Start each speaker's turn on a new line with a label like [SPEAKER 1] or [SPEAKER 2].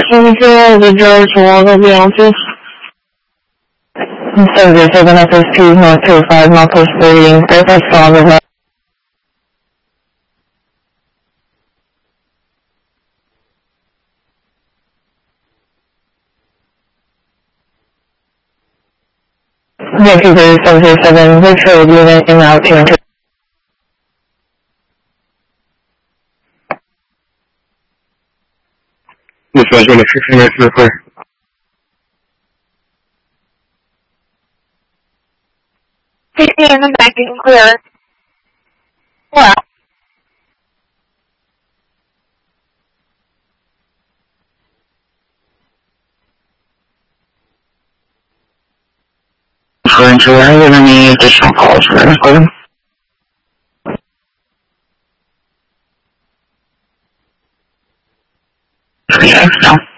[SPEAKER 1] Control the George Water Beyonce. Service 7 FSP, North 25, Northwest 30, Fairfax, Florida. Yankee 3707, virtual unit in out here.
[SPEAKER 2] Dispatch 116 is clear.
[SPEAKER 3] CC in the back, you can clear it. Yeah.
[SPEAKER 2] Referring to are there any additional calls for this call? Yes, no.